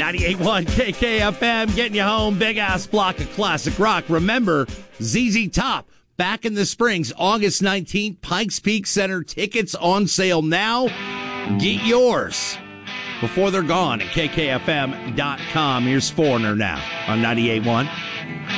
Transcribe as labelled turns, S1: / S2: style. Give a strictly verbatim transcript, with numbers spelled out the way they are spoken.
S1: ninety-eight point one K K F M, getting you home. Big ass block of classic rock. Remember, Z Z Top back in the Springs, August nineteenth, Pikes Peak Center. Tickets on sale now. Get yours before they're gone at K K F M dot com. Here's Foreigner now on ninety-eight point one.